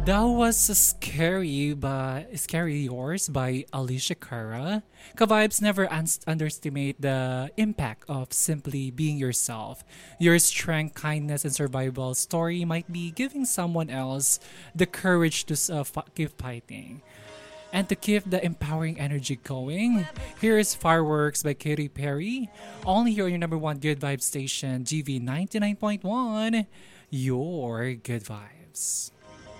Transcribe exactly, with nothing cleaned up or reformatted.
That was scary, but scary yours by Alicia Cara. Ka-vibes never un- underestimate the impact of simply being yourself. Your strength, kindness, and survival story might be giving someone else the courage to uh, f- keep fighting. And to keep the empowering energy going, here is Fireworks by Katy Perry. Only here on your number one good vibe station, G V ninety-nine point one, your good vibes.